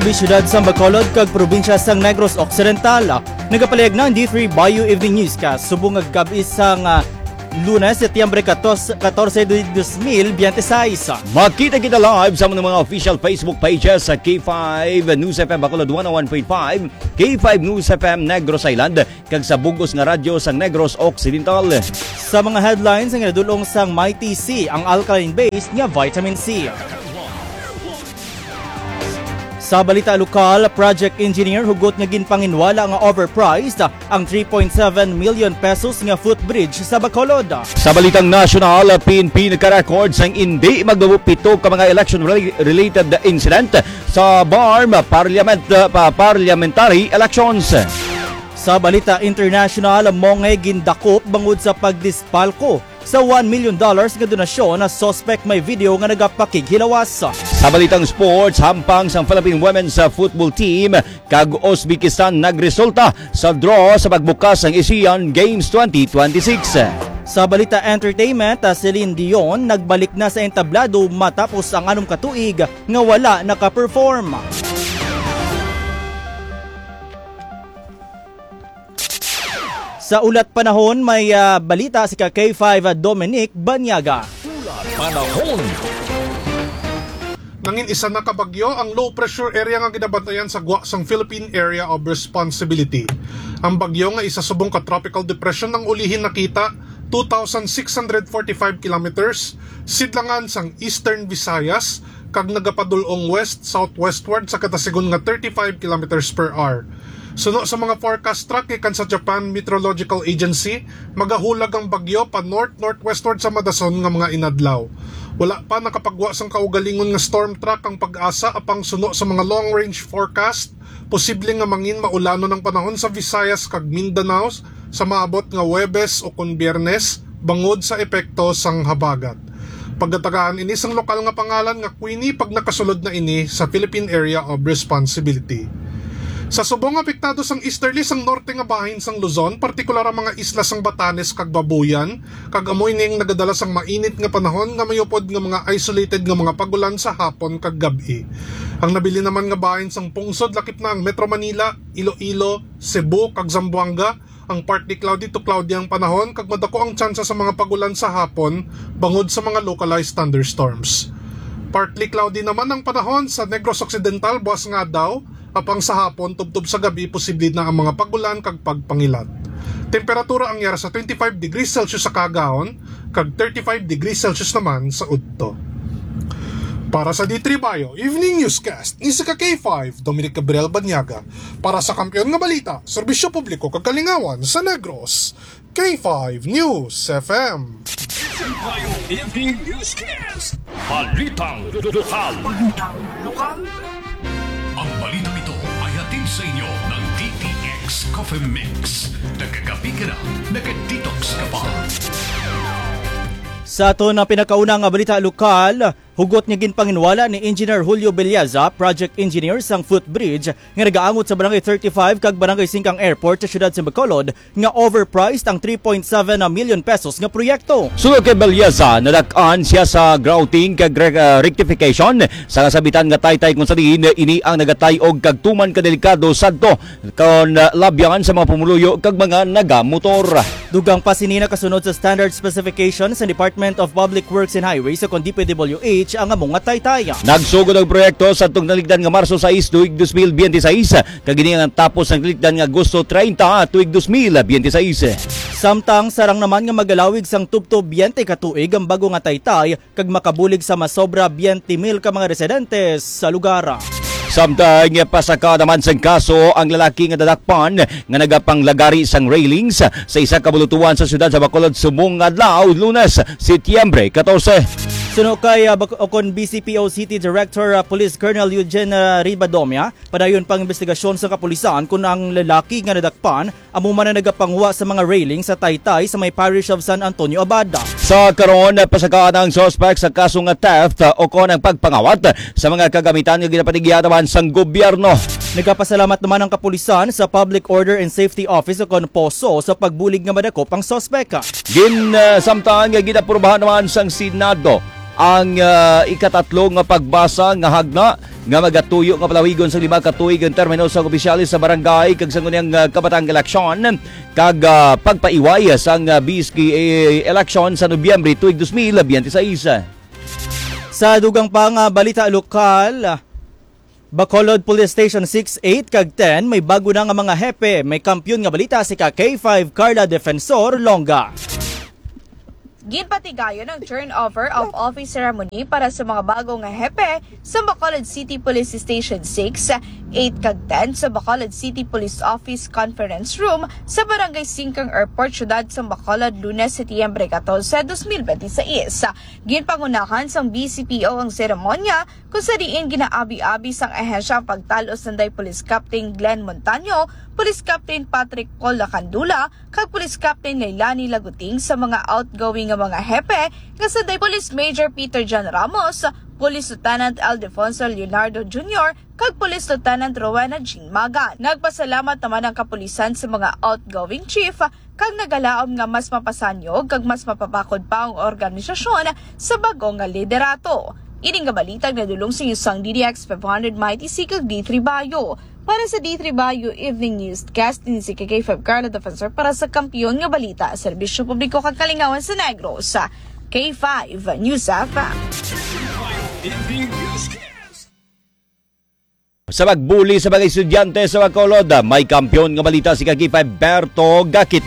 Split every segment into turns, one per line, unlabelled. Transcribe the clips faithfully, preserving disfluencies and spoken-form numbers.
Dili syudad sa Bacolod kag probinsya sang Negros Occidental. Nagapalayag na D three Bayou Evening Newscast subong gabi sang uh, Lunes, Setyembre fourteen, twenty twenty-six.
Makita kita live sa mga official Facebook pages sa K five News F M Bacolod one oh one point five, K five News F M Negros Island, kag sa bugos nga radyo sang Negros Occidental.
Sa mga headlines nga nadulong sang Mighty C, ang alkaline-based nga vitamin C. Sa balita lokal, project engineer hugot nga ginpanginwala nga overpriced ang three point seven million pesos nga footbridge sa Bacolod.
Sa balitang national, P N P nagka-record sang hindi magdabupito ka mga election-related incident sa B A R M Parliament, uh, Parliamentary Elections.
Sa balita international, mongay gindakop bangod sa pagdispalko sa one million dollars nga donasyon na suspect may video nga nagapakighilawas.
Sa balitang sports, hampang sa Philippine Women's Football Team kag Uzbekistan nagresulta sa draw sa pagbukas ng Asian Games twenty twenty-six.
Sa balita entertainment, Celine Dion nagbalik na sa entablado matapos ang anong katuig nga wala naka-perform. Sa ulat panahon, may uh, balita si K five Dominic Banyaga.
Ulat panahon. Nangin isa na kabagyo ang low pressure area nga ginabantayan sa Guasang Philippine Area of Responsibility. Ang bagyo nga isa subong ka tropical depression ng ulihin nakita two thousand six hundred forty-five kilometers sidlangan sang Eastern Visayas kag nagapadulong west southwestward sa katasigon nga thirty-five kilometers per hour. Suno sa mga forecast track ikan sa Japan Meteorological Agency, magahulag ang bagyo pa north-northwestward sa Madason nga mga inadlaw. Wala pa nakapagwa sang kaugalingon nga storm track ang pag-asa apang suno sa mga long-range forecast, posible nga mangin maulano ng panahon sa Visayas kag Mindanao sa maabot nga Huwebes o kun Biyernes bangod sa epekto sang habagat. Pagdatagaan ini sang lokal nga pangalan nga Queenie pag nakasulod na ini sa Philippine Area of Responsibility. Sa subong apektado sang easterly sang norte nga bahin sang Luzon, partikular ang mga isla sang Batanes kag Babuyan, kag amoy ning nagadala sang mainit nga panahon nga mayupod nga mga isolated nga mga pagulan sa hapon kag gabi. Ang nabili naman nga bahin sang pungsod lakip na ang Metro Manila, Iloilo, Cebu kag Zamboanga, ang partly cloudy to cloudy ang panahon kag madako ang tsansa sa mga pagulan sa hapon bangod sa mga localized thunderstorms. Partly cloudy naman ang panahon sa Negros Occidental, buwas nga daw, apang sa hapon, tubtob sa gabi, posible na ang mga pagulan kag pagpangilat. Temperatura ang yara sa twenty-five degrees Celsius sa Cagaon, kag thirty-five degrees Celsius naman sa Udto. Para sa D three Bayo Evening Newscast, ni sa K five, Dominic Gabriel Banyaga. Para sa kampiyon nga balita, serbisyo publiko kag kalingawan sa Negros, K five News F M.
Bayo Evening Newscast, balitang lokal. Balitang lokal. Ang balitang ito ay hatid sa inyo ng D T X Coffee Mix. Nagkakapi ka na, nag-detox ka pa.
Sa ato na pinakaunang balita lokal, hugot nga ginpanginwala ni Engineer Julio Beliaza, project engineer sang footbridge nga nagaangot sa Barangay thirty-five kag Barangay Singkang Airport sa siyudad sa Bacolod nga overpriced ang three point seven million pesos nga proyekto.
Sunod kay Beliaza, nadak-an siya sa grouting kag uh, rectification sa kasabitan nga taytay kung salihin ini ang nagatay og kag tuman ka delikado sadto kon uh, labyan sa mga pumuluyo kag mga nagamotor.
Dugang pasinina kasunod sa standard specification sa Department of Public Works and Highways sa kon D P W H ang among nga taytay.
Nagsugod ang proyekto sa tug naligdan nga Marso sais tuig twenty twenty-six kag ini ang tapos ang naligdan nga Agosto thirty tuig twenty twenty-six.
Samtang sarang naman nga magalawig sang tubtob twenty katuig ang bago nga taytay kag makabulig sa masobra twenty mil ka mga residentes sa lugar.
Samtang pasaka naman sang kaso ang lalaki nga dadakpan nga nagapanglagari sang railings sa isa ka bulutuan sa siyudad sa Bacolod sumong adlaw Lunes, Setyembre fourteen.
Suno kay uh, Bacocon B C P O City Director uh, Police Colonel Eugene uh, Ribadomia, padayon pang investigasyon sa kapulisan kung ang lalaki nga nadakpan amo man na nagapangwa sa mga railing sa taytay sa may parish of San Antonio Abad.
Sa karon pasakaan ang suspect sa kaso nga theft uh, o kon ang pagpangawat sa mga kagamitan nga ginapatigyan naman sang gobyerno.
Nagpapasalamat naman ang kapulisan sa Public Order and Safety Office o kon POSO sa pagbulig nga madakop ang suspect.
Gin uh, samtang nga ginapurbahan naman sang Senado ang uh, ikatatlo nga pagbasa nga hagna nga magatuyo nga palawigon sa lima ka tuig ang termino sa opisyalis sa barangay kag sa ngunang uh, kabatang eleksyon kag uh, pagpaiway sa uh, B S K uh, election sa Nobyembre tuig two thousand twenty-six.
Sa dugang pang uh, balita lokal, Bacolod Police Station six, eight kag ten may bago na nga mga hepe. May kampyon nga balita si ka K five Carla Defensor Longa.
Ginpatigayon ang turnover of office ceremony para sa mga bagong hepe sa Bacolod City Police Station six, eight kag ten sa Bacolod City Police Office Conference Room sa Barangay Singkang Airport, Syudad sa Bacolod, Lunes, Setyembre fourteen, twenty twenty-six. Ginpangunahan sang B C P O ang seremonya kung sa diin ginaabi-abi sang ahensya ang pagtalos ng day Police Captain Glenn Montaño, Police Captain Patrick Paul Lacandula, kag Police Captain Leilani Laguting sa mga outgoing nga mga hepe nga sa day Police Major Peter John Ramos, Police Lieutenant Aldefonso Leonardo Junior kag Police Lieutenant Rowena Jean Magan. Nagpasalamat naman ang kapulisan sa mga outgoing chief kag nagalaom nga mas mapasanyog kag mas mapapakod pa ang organisasyon sa bagong nga liderato. Ining nga balitag nadulong sa isang D D X five hundred Mighty C kag D three Bayo. Para sa D three Bayo Evening Newscast, din si K five Carla Defensor para sa kampiyon nga balita, serbisyo publiko kag kalingawan sa Negros sa K five News F M.
Sa pagbuli sa mga estudyante sa Bacolod, may kampiyon nga balita si K five Berto Gakit.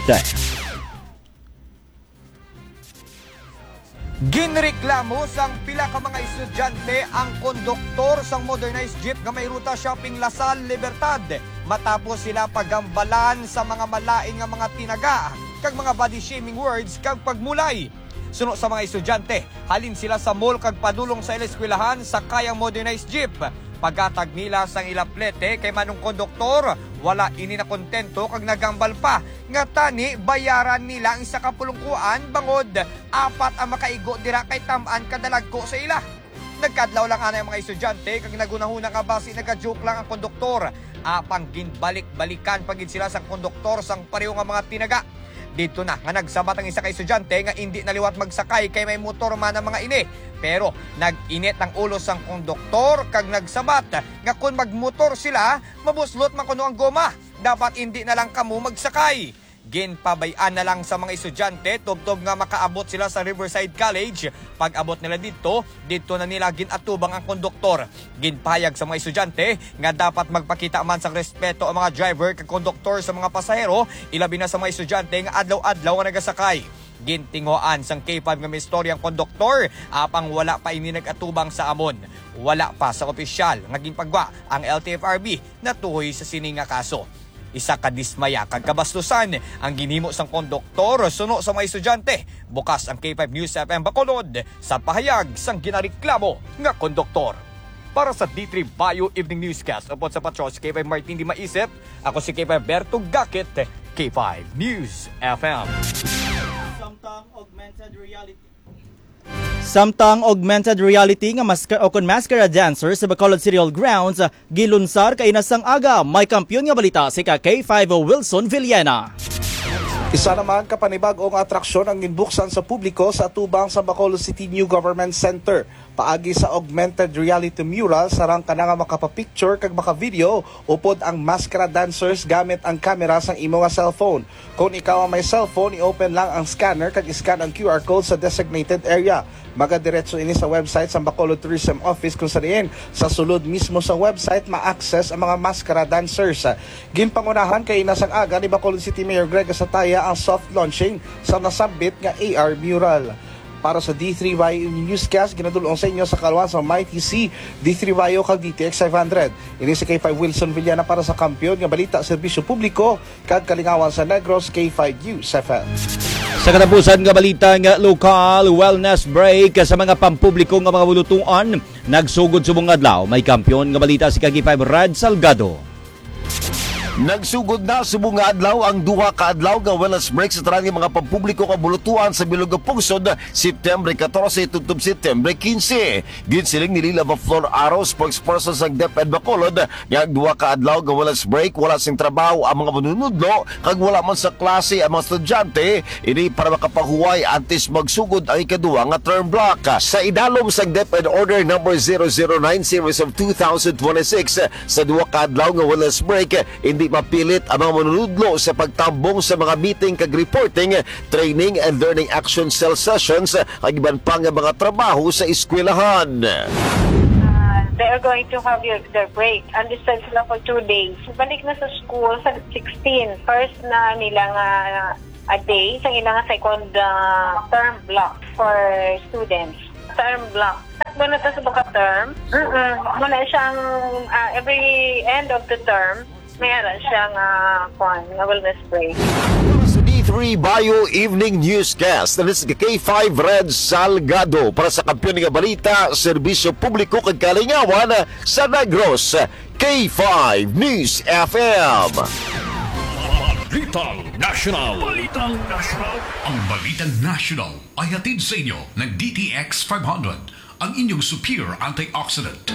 Ginreklamo sang pila ka mga estudyante ang konduktor sang modernized jeep nga may ruta shopping Lasal Libertad matapos sila pagambalan sa mga malain nga mga tinaga kag mga body shaming words kag pagmulay. Suno sa mga estudyante, halin sila sa mall kag padulong sa eskwelahan sa kayang modernized jeep. Pagkatag nila sang ilaplete kay manong konduktor, wala ini na kontento kag nagambal pa. Nga tani, bayaran nila ang isa kapulungkuan bangod apat ang makaigo dira kay tamaan kadalagko sa ila. Nagkadlaw lang ana ang mga estudyante kag nagunahuna nga basi nagajoke lang ang konduktor. Apang ginbalik-balikan pagid sila sang konduktor sang pareho nga mga tinaga. Dito na nga nagsabat ang isa ka estudyante nga hindi naliwat magsakay kay may motor man ang mga ini. Pero nag-init ang ulo sang konduktor kag nagsabat nga kung magmotor sila, mabuslot man kuno ang goma. Dapat hindi na lang kamo magsakay. Ginpabayaan na lang sa mga estudyante tubtob nga makaabot sila sa Riverside College. Pag abot nila dito, dito na nila ginatubang ang konduktor. Ginpayag sa mga estudyante nga dapat magpakita man sang respeto ang mga driver kag konduktor sa mga pasahero, ilabi na sa mga estudyante nga adlaw-adlaw nga nagasakay. Gintingoan sang K five nga may istoryang konduktor, apang wala pa ini nagatubang sa amon. Wala pa sa opisyal nga ginpagwa ang L T F R B na tuhoy sa sining nga kaso. Isa ka dismaya kag kabastusan ang ginhimo sang konduktor suno sa mga estudyante. Bukas ang K five News F M Bacolod sa pahayag sang ginareklamo nga konduktor. Para sa D three Bayo Evening Newscast upod sa patrol si K five Martin Di Maisip, ako si K five Berto Gakit, K five News F M.
Samtang augmented reality Samtang augmented reality nga masker o kon mascara dancer sa Bacolod City Hall grounds gilunsar kay nasang aga. May kampiyon nga balita si ka K five Wilson Villena.
Isa naman kapanibagong atraksyon ang ginbuksan sa publiko sa tubang sa Bacolod City New Government Center. Paagi sa augmented reality mural, sarang ka na nga makapapicture kag makavideo upod ang maskara dancers gamit ang camera sang imo nga cellphone. Kung ikaw ang may cellphone, i-open lang ang scanner kag iscan ang Q R code sa designated area. Magadiretso ini sa website sa Bacolod Tourism Office kung saan sa sulod mismo sa website ma-access ang mga maskara dancers. Ginpangunahan kay inasang aga ni Bacolod City Mayor Greg Asataya ang soft launching sa nasabit nga A R mural. Para sa D three Y Newscast, ginadulong sa inyo sa kalwan sa Mighty C, D three Y kag D T X five hundred. Ini si K five Wilson Villena para sa kampiyon nga balita, serbisyo publiko kag kalingawan sa Negros, K five News F M.
Sa katapusan nga balita nga local wellness break sa mga pampubliko nga mga bulutuan, nagsugod subong adlaw. May kampiyon nga balita si K five Rad Salgado.
Nagsugod na subong nga adlaw ang duha ka adlaw nga wellness break sa tanang mga pampubliko ka bulutuan sa bilog nga pungsod September fourteen tungtub September fifteen. Ginsiling ni Lila Flor Aro, spokesperson sa DepEd Bacolod, nga duha ka adlaw nga wellness break wala sing trabaho ang mga manunudlo kag wala man sa klase ang mga estudyante ini para makapahuway antes magsugod ang ikaduha nga term block. Sa idalom sa DepEd Order number zero zero nine series of two thousand twenty-six sa duha ka adlaw nga wellness break, hindi mapilit ang mga manunudlo sa pagtambong sa mga meeting kag reporting, training and learning action cell sessions kag iban pa nga mga trabaho sa eskwelahan.
Uh, they are going to have your, their break. Undistant sila for two days. Balik na sa school sa sixteen. First na nilang uh, a day sa ilang second uh, term block for students. Term block. Muna ito sa baka term. Mm-mm. Muna siyang uh, every end of the term mayroon siyang uh, kwan, nga wellness break.
Sa D three Bio Evening Newscast, na sa K five Red Salgado para sa kampiyon nga balita, serbisyo publiko kag kalingawan sa Negros, K five News F M.
Balitang National. Balitang National. Ang Balitang National ay hatid sa inyo ng D T X five hundred, ang inyong superior antioxidant.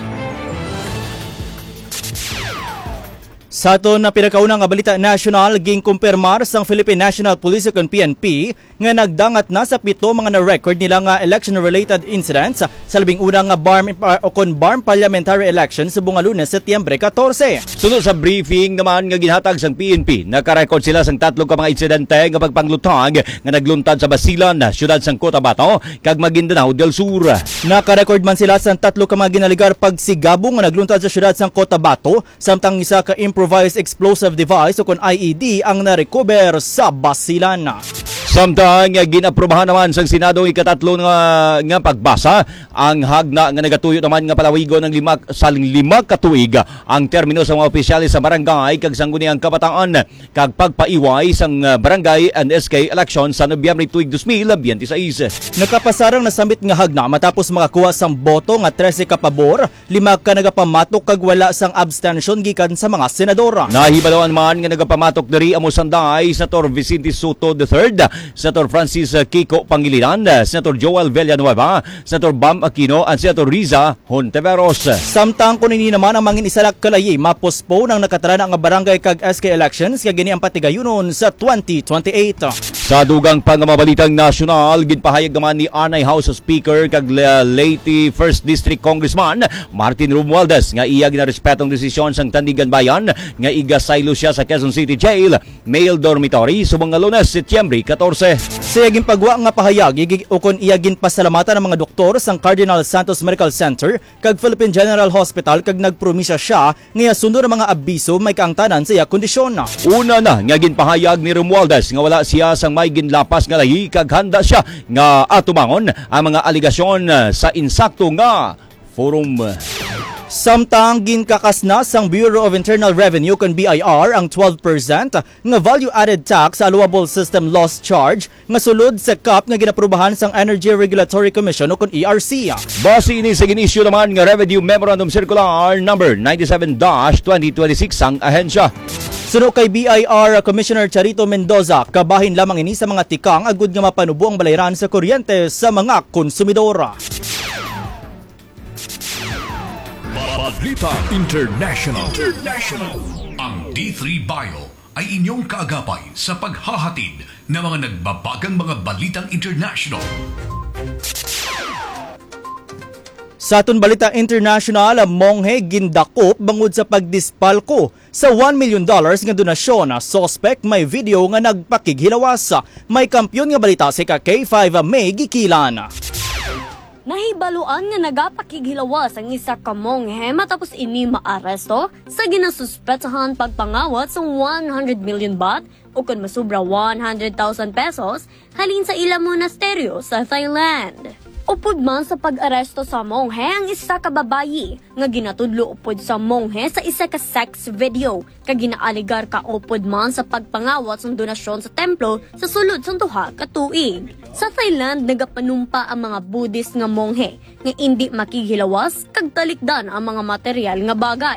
Sa ato na pinakaunang nga balita national, ging kumpirmar sang Philippine National Police ug P N P nga nagdangat na sa pito mga na-record nila nga election-related incidents sa labing unang nga barm o kon barm parliamentary election sa bunga Lunes, Setyembre fourteen.
Sunod sa briefing naman nga ginhatag sang P N P, nakarecord sila sang tatlo ka mga insidente nga pagpanglutang nga nagluntad sa Basilan, siyudad sang Cotabato kag Maguindanao del Sur. Nakarecord man sila sang tatlo ka mga ginaligar pagsigabo nga nagluntad sa siyudad sang Cotabato, samtang isa ka improvised explosive device o kon I E D ang narecover sa Basilan. Samtang ginaprobahan naman sa Senado ikatatlo nga, nga pagbasa ang hagna nga nagatuyo naman nga palawigon ng lima, sa lima katuig ang termino sa mga opisyalis sa barangay kag sangguniang kabataan kag pagpaiway sang barangay and S K election sa Nobyembre tuig two thousand twenty-six. Nakapasarang nasambit nga hagna matapos makakuha sang boto nga thirteen ka pabor, lima ka nagapamatok kag wala sang abstention gikan sa mga senadora. Nahibalawan man nga nagapamatok diri amo sanday Senator Vicente Soto the third, Senator Francis Kiko Pangilinan, Senator Joel Villanueva, Senator Bam Aquino, at Senator Riza Hontiveros. Samtang kunini naman ang mangin isalak kalayi mapospone ang nakatarana nga barangay kag S K elections kag gini ang patigayunon sa twenty twenty-eight. Sa dugang pangamabalitang nasyonal, ginpahayag naman ni Anay House Speaker kag Leyte first District Congressman Martin Romualdez nga iya ginarespetong desisyon sang Tandigan Bayan nga igasaylo siya sa Quezon City Jail male dormitory subong nga Lunes, Setyembre fourteen. Siya ginpagwa nga pahayag ukon iya ginpasalamatan ng mga doktor sang Cardinal Santos Medical Center kag Philippine General Hospital kag nagpromisya siya nga sunod ang mga abiso may kaangtanan sa iya kondisyon. Una na nga ginpahayag ni Romualdez nga wala siya sang may ginlapas nga lahi kag handa siya nga atumangon ang mga aligasyon sa insakto nga forum. Samtang ginkakasna sang Bureau of Internal Revenue kon B I R ang twelve percent nga value-added tax sa allowable system loss charge nga sulod sa C A P nga ginaprubahan sang Energy Regulatory Commission o kon E R C. Base ini sa ginisyu naman nga Revenue Memorandum Circular number ninety-seven dash twenty twenty-six sang ahensya. Suno kay B I R Commissioner Charito Mendoza, kabahin lamang ini sa mga tikang agud nga mapanubo ang balayran sa kuryente sa mga konsumidora.
Balita International. International. Ang D three Bio ay inyong kaagapay sa paghahatid ng mga nagbabagang mga balitang international.
Sa aton balita international, monghe gindakop bangod sa pagdispalko sa one million dollars nga donasyon na suspect may video nga nagpakighilawas. May kampyon nga balita si K five May Gikilan.
Nahibaluan nga nagapakighilawas ang isa ka monghe matapos ini maaresto sa ginasuspetsahan pagpangawat sa one hundred million baht o kung masubra one hundred thousand pesos halin sa ilang monasteryo sa Thailand. Upod man sa pag-aresto sa monghe ang isa ka babayi nga ginatudlo upod sa monghe sa isa ka sex video kag ginaaligar ka upod man sa pagpangawat sang donasyon sa templo sa sulod sang duha ka tuig. Sa Thailand nagapanumpa ang mga Buddhist nga monghe nga indi makighilawas kag talikdan ang mga material nga bagay.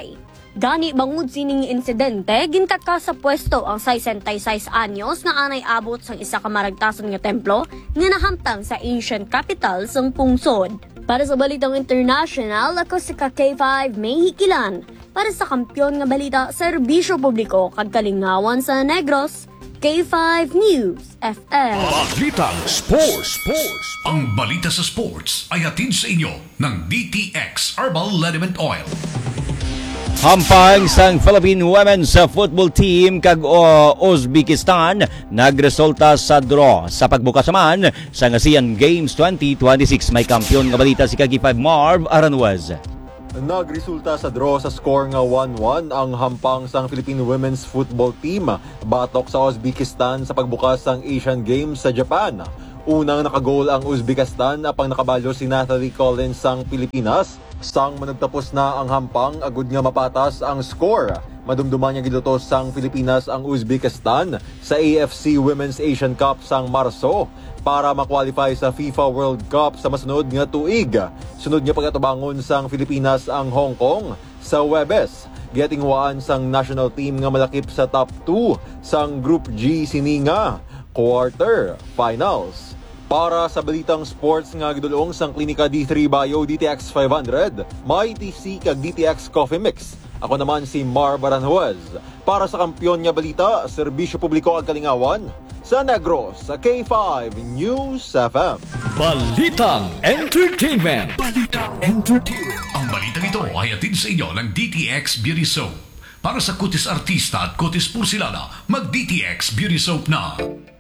Gani bangod sining insidente, ginkaka sa pwesto ang sesenta y seis anyos nga anay abot sang isa ka maragtason nga templo nga nahamtang sa ancient capital sang pungsod. Para sa balitang international, ako si K five May Hikilan. Para sa kampyon nga balita, serbisyo publiko kag kalingawan sa Negros, K five News F M.
Balitang Sports. Sports. Ang balita sa sports ay hatid sa inyo ng D T X Herbal Liniment Oil.
Hampang sang Philippine Women's Football Team kag uh, Uzbekistan nagresulta sa draw sa pagbukas naman sa ASEAN Games twenty twenty-six. May kampiyon nga balita si K five Marv Aranwaz.
Nagresulta sa draw sa score nga one one ang hampang sang Philippine Women's Football Team batok sa Uzbekistan sa pagbukas sang Asian Games sa Japan. Unang nakagol ang Uzbekistan apang nakabalo si Natalie Collins sang Pilipinas. Sang managtapos na ang hampang, agud nga mapatas ang score. Madumduman niya gilutos sang Pilipinas ang Uzbekistan sa A F C Women's Asian Cup sang Marso para makwalify sa FIFA World Cup sa masunod nga tuig. Sunod niya pagkatubangon sang Pilipinas ang Hong Kong sa Webes. Giatingwaan sang national team nga malakip sa top two sang Group G sininga quarter finals. Para sa balitang sports nga gidulong sang Klinika D three Bio D T X five hundred, may T C kag D T X Coffee Mix. Ako naman si Mar Baranjuez. Para sa kampiyon nga balita, serbisyo publiko ag kalingawan sa Negros sa K five News F M.
Balitang Entertainment. Balitang Entertainment. Ang balitang ito ay hatid sa inyo ng D T X Beauty Soap. Para sa kutis artista at kutis porsilana, mag-D T X Beauty Soap na.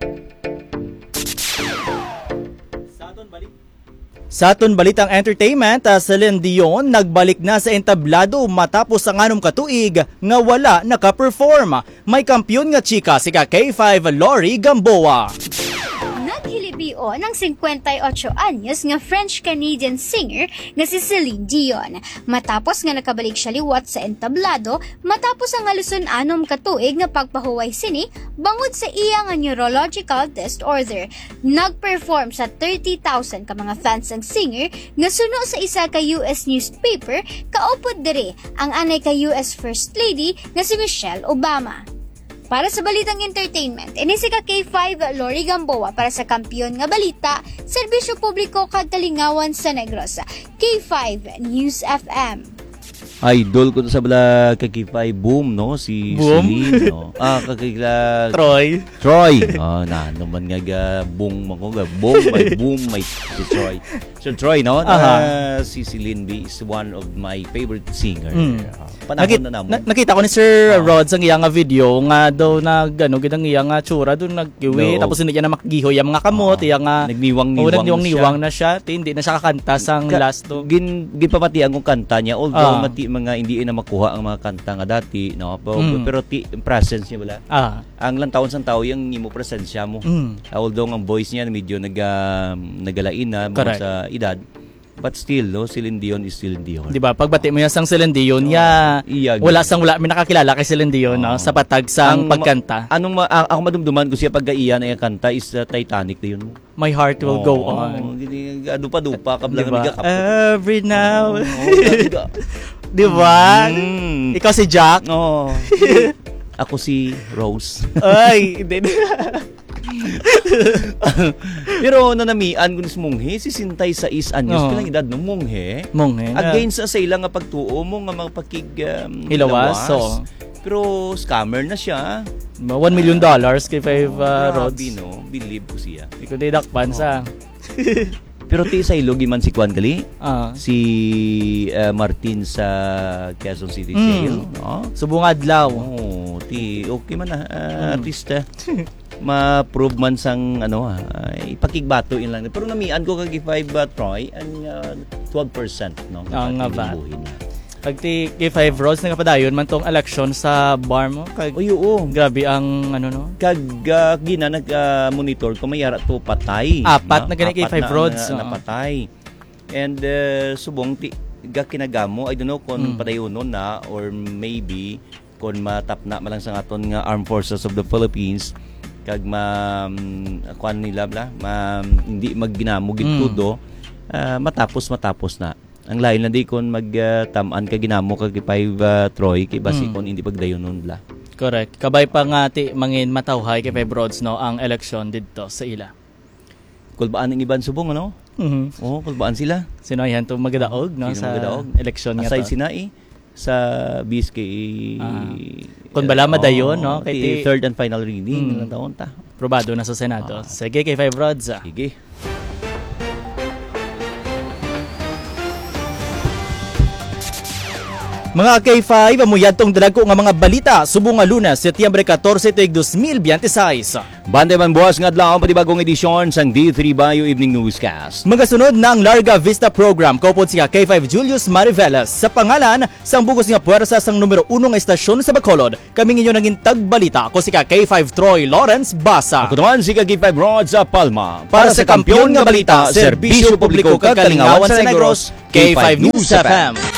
Sa aton balitang entertainment, uh, Celine Dion nagbalik na sa entablado matapos ang anong katuig nga wala naka-perform. May kampiyon nga chika si K five Lori Gamboa.
Naghilibion ang fifty-eight anyos nga French-Canadian singer nga si Celine Dion. Matapos nga nakabalik siya liwat sa entablado, matapos ang haluson anom katuig nga pagpahuway sini, bangod sa iya nga neurological disorder. Nag-perform sa thirty thousand ka mga fans ang singer nga suno sa isa ka U S newspaper, kaupod diri ang anay ka U S First Lady nga si Michelle Obama. Para sa balitang entertainment, ini si K five Lori Gamboa para sa kampiyon nga balita, serbisyo publiko kag kalingawan sa Negros, K five News F M.
Idol ko sa bala kakipay boom no si
Boom?
Celine no. Ah kakila
Troy.
Troy. Ah na naman nga ga boom mo ga boom may boom may si Troy. So Troy no. Uh, si Celine B is one of my favorite singer.
Mm.
Uh, panahon
Nakit,
na namo.
na, nakita ko ni Sir uh, Rod sang iya nga video nga daw nag ano gidang iya nga tsura doon nagkiwi
No.
tapos hindi niya na makigihoy ang mga kamot
Uh,
iya nga
nagniwang-niwang
oh, nagniwang-niwang na siya. Ti, hindi na siya kakanta sang
Ka-
last to.
Gin gipapatian kong kanta niya although
Ah.
mati mga hindi na makuha ang mga kanta nga dati no pero,
Mm.
pero ti, presence niya wala.
Ah.
Ang lang taon sang tao yung imo presensya mo.
Mm.
Although ang voice niya medyo nag uh, nagalain na
Correct.
sa edad. But still, no, Celine Dion is Celine Dion.
Di ba? Pagbati mo yan sang Celine Dion, ya,
Iyag.
wala sang wala, may nakakilala kay Celine Dion, no? Sa patag sang
Ang-
pagkanta.
Anong ma- ang- ako madumduman ko siya pagkaiya na yung kanta is uh, Titanic na yun.
My heart will go on.
Dupa-dupa, kablang
Diba?
amiga kapot.
Every now.
Oh,
Di ba?
Mm.
Ikaw si Jack?
Oh. Ako si Rose.
Ay, hindi.
Pero nanamian ko ni monghe, si Sintay sa is anyos,
Oo.
pilang edad no monghe.
Monghe.
Against sa ilang nga pagtuo mo nga mga pakig um,
Hilawas, oo.
Pero scammer na siya.
One million dollars kay Five uh, Rods.
Grabe, no? Believe ko siya.
Ikaw didakpan sa.
Pero ti sa ilogi man si Kwan Gali,
Ah.
si uh, Martin sa Quezon City
Mm.
Jail, no?
Subong adlaw.
Oh, ti okay man na uh, artista. Ma-prove man sang ano ha, ipakigbato in lang. Pero namian ko kag five uh, Troy ang uh, twelve percent no.
Ang nga ba?
Buhin na.
Pag ti kay Five Rods nakapadayon man tong election sa bar mo. Kag,
Oy, oo.
grabe ang ano no.
Kag uh, gina nag-monitor ko mayara to patay.
Apat
no?
na gani kay
Apat
Five
na
Rods,
ang,
oo.
uh, napatay. And uh, subong ti ga kinagamo, I don't know kung
Mm.
padayonon na or maybe kung matapna malang sa aton nga Armed Forces of the Philippines kag ma um, kuan nila bla ma, hindi magginamo gid
Mm.
tudo uh, matapos matapos na. Ang lain na di kon magtamaan ka ginamo kag five uh, Troy kay basi
Mm.
kon hindi pagdayon nun la.
Correct. Kabay pa nga ti mangin matawhay kay five roads no ang eleksyon dito sa ila.
Kulbaan ng iban subong ano?
Mhm.
Oo, kulbaan sila.
Sino yan to magadaog no
Sino
sa
magadaog?
eleksyon nga
Aside
to.
sina eh sa B S K
Ah. Kung bala madayon, no? Kay
Kay
ti-
third and final reading
Mm.
ng taon ta.
Probado na sa Senado. Sige kay five roads. ah.
Sige.
Mga K five, amuyad tong dalago nga mga balita subong nga Lunes, Setyembre fourteen, tuig two thousand twenty-six.
Bande man buwas nga adlaw ang panibagong edisyon sang D three Bayo Evening Newscast.
Magasunod na ang Larga Vista Program kaupod siya K five Julius Mariveles sa pangalan sang bugos nga puwersa sang numero uno nga estasyon sa Bacolod. Kaming inyo naging tagbalita ako si K five Troy Lawrence Basa.
Ako naman si K five Rod sa Palma.
Para sa kampiyon nga balita, serbisyo publiko kag kalingawan sa Negros, K five News F M.